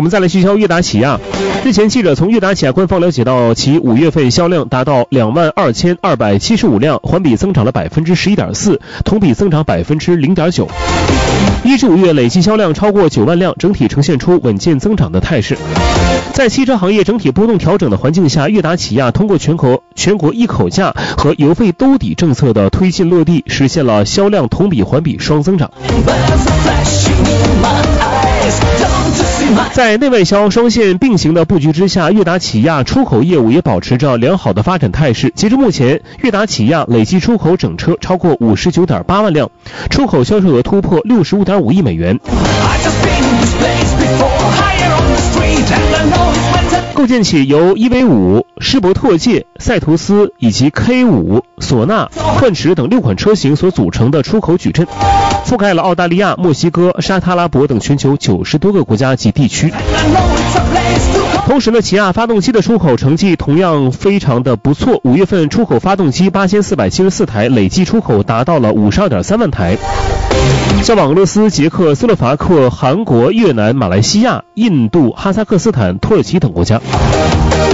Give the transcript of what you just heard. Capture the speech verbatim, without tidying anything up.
我们再来聚焦悦达起亚。日前，记者从悦达起亚官方了解到，其五月份销量达到两万二千二百七十五辆，环比增长了百分之十一点四，同比增长百分之零点九。一至五月累计销量超过九万辆，整体呈现出稳健增长的态势。在汽车行业整体波动调整的环境下，悦达起亚通过全国全国一口价和油费兜底政策的推进落地，实现了销量同比环比双增长。在内外销双线并行的布局之下，悦达起亚出口业务也保持着良好的发展态势。截至目前，悦达起亚累计出口整车超过五十九点八万辆，出口销售额突破六十五点五亿美元。构建起由 E V 五、施伯特界、赛图斯以及 K 五、索纳、幻驰等六款车型所组成的出口矩阵，覆盖了澳大利亚、墨西哥、沙特阿拉伯等全球九十多个国家及地区。同时呢，起亚发动机的出口成绩同样非常的不错，五月份出口发动机八千四百七十四台，累计出口达到了五十二点三万台，销往俄罗斯、捷克、斯洛伐克、韩国、越南、马来西亚、印度、哈萨克斯坦、土耳其等国家。